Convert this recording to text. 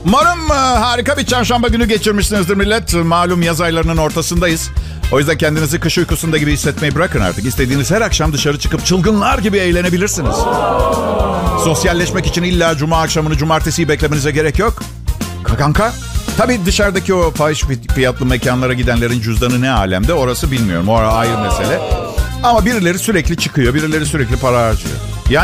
Umarım harika bir çarşamba günü geçirmişsinizdir millet. Malum yaz aylarının ortasındayız. O yüzden kendinizi kış uykusunda gibi hissetmeyi bırakın artık. İstediğiniz her akşam dışarı çıkıp çılgınlar gibi eğlenebilirsiniz. Sosyalleşmek için illa cuma akşamını cumartesiyi beklemenize gerek yok. Kanka. Tabii dışarıdaki o fahiş fiyatlı mekanlara gidenlerin cüzdanı ne alemde orası bilmiyorum. O ayrı mesele. Ama birileri sürekli çıkıyor, birileri sürekli para harcıyor.